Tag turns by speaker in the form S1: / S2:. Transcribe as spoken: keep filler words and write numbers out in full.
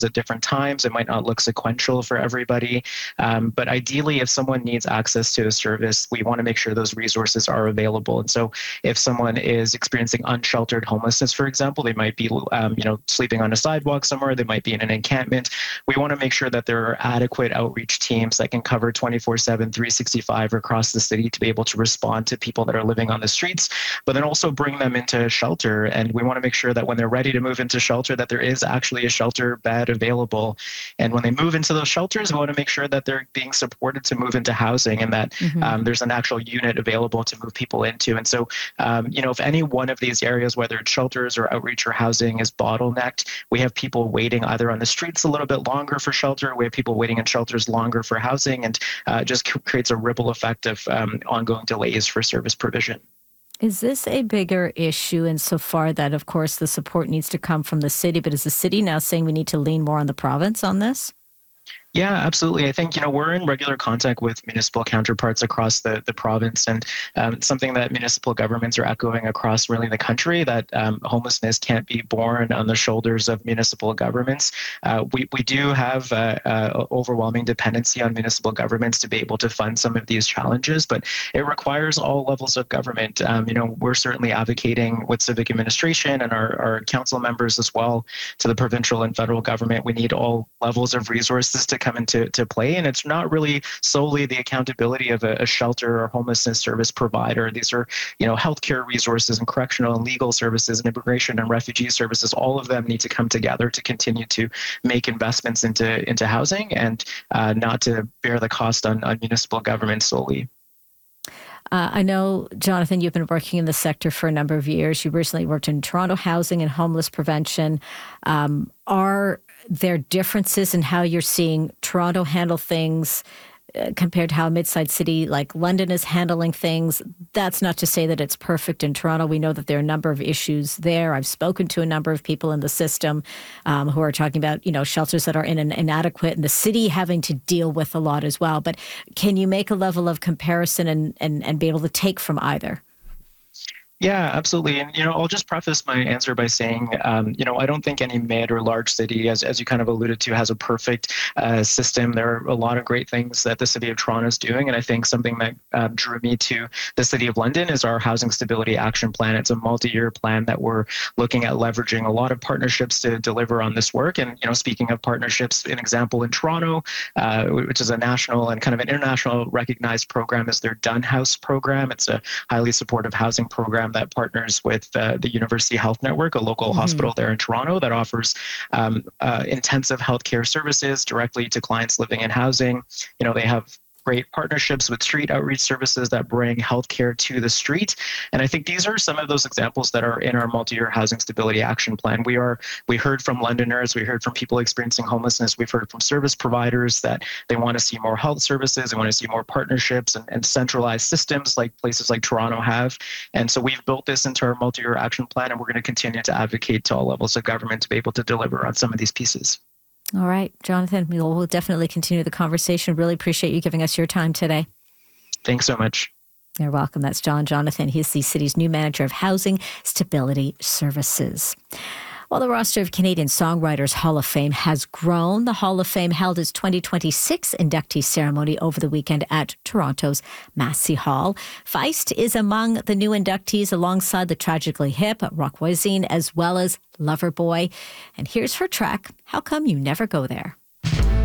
S1: at different times. It might not look sequential for everybody. Um, but ideally, if someone needs access to a service, we want to make sure those resources are available. And so if someone is experiencing unsheltered homelessness, for example, they might be um, you know, sleeping on a sidewalk somewhere, they might be in an encampment. We want to make sure that there are adequate outreach teams that can cover twenty-four seven, three sixty-five across the city to be able to respond to people that are living on the streets, but then also bring them into shelter. And we want to make sure that when they're ready to move into shelter, that there is actually a shelter bed available. And when they move into those shelters, we want to make sure that they're being supported to move into housing, and that mm-hmm. um, there's an actual unit available to move people into. And so, um, you know, if any one of these areas, whether it's shelters or outreach or housing, is bottlenecked, we have people waiting either on the streets a little bit longer for shelter, we have people waiting in shelters longer for housing, and uh, just c- creates a ripple effect of um, ongoing delays for service provision.
S2: Is this a bigger issue insofar that, of course, the support needs to come from the city, but is the city now saying we need to lean more on the province on this?
S1: Yeah, absolutely. I think, you know, we're in regular contact with municipal counterparts across the, the province, and um, something that municipal governments are echoing across really the country, that um, homelessness can't be borne on the shoulders of municipal governments. Uh, we, we do have uh, uh, overwhelming dependency on municipal governments to be able to fund some of these challenges, but it requires all levels of government. Um, you know, we're certainly advocating with civic administration and our, our council members as well to the provincial and federal government. We need all levels of resources to come into to play. And it's not really solely the accountability of a, a shelter or homelessness service provider. These are, you know, healthcare resources and correctional and legal services and immigration and refugee services. All of them need to come together to continue to make investments into, into housing, and uh, not to bear the cost on, on municipal government solely.
S2: Uh, I know, Jonathan, you've been working in the sector for a number of years. You recently worked in Toronto housing and homeless prevention. Um, are there differences in how you're seeing Toronto handle things uh, compared to how a mid-sized city like London is handling things? That's not to say that it's perfect in Toronto. We know that there are a number of issues there. I've spoken to a number of people in the system um, who are talking about, you know, shelters that are in an inadequate, and the city having to deal with a lot as well. But can you make a level of comparison and, and, and be able to take from either?
S1: Yeah, absolutely. And, you know, I'll just preface my answer by saying, um, you know, I don't think any mid or large city, as, as you kind of alluded to, has a perfect uh, system. There are a lot of great things that the City of Toronto is doing. And I think something that uh, drew me to the City of London is our Housing Stability Action Plan. It's a multi-year plan that we're looking at leveraging a lot of partnerships to deliver on this work. And, you know, speaking of partnerships, an example in Toronto, uh, which is a national and kind of an international recognized program, is their Dunn House program. It's a highly supportive housing program that partners with uh, the University Health Network, a local mm-hmm. hospital there in Toronto that offers um, uh, intensive healthcare services directly to clients living in housing. You know, they have great partnerships with street outreach services that bring healthcare to the street. And I think these are some of those examples that are in our multi-year housing stability action plan. We are, we heard from Londoners, we heard from people experiencing homelessness, we've heard from service providers that they want to see more health services, they want to see more partnerships and, and centralized systems like places like Toronto have. And so we've built this into our multi-year action plan, and we're going to continue to advocate to all levels of government to be able to deliver on some of these pieces.
S2: All right, Jonathan, we'll, we'll definitely continue the conversation. Really appreciate you giving us your time today.
S1: Thanks so much.
S2: You're welcome. That's John Jonathan. He's the city's new manager of Housing Stability Services. Well, the roster of Canadian Songwriters Hall of Fame has grown. The Hall of Fame held its twenty twenty-six inductee ceremony over the weekend at Toronto's Massey Hall. Feist is among the new inductees alongside the Tragically Hip, Rock Voisine, as well as Loverboy. And here's her track, How Come You Never Go There?